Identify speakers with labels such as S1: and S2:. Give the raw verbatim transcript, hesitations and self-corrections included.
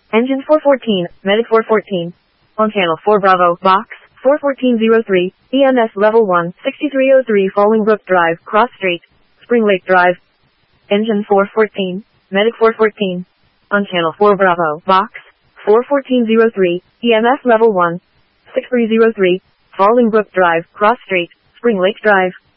S1: Engine four fourteen, Medic four fourteen. On channel four Bravo, box, four fourteen oh three, E M S level one, sixty-three oh three Fallingbrook Drive, Cross Street, Spring Lake Drive. Engine four fourteen, Medic four fourteen. On channel four Bravo, box, four fourteen oh three, E M S level one, sixty-three oh three, Fallingbrook Drive, Cross Street, Spring Lake Drive.